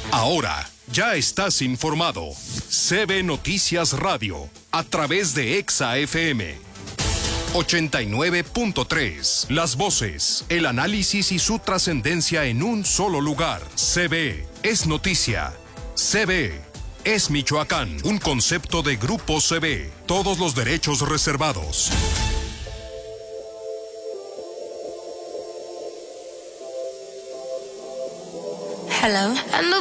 Ahora ya estás informado. CB Noticias Radio, a través de Exa FM 89.3. Las voces, el análisis y su trascendencia en un solo lugar. CB es noticia. CB es Michoacán. Un concepto de Grupo CB. Todos los derechos reservados. Hello.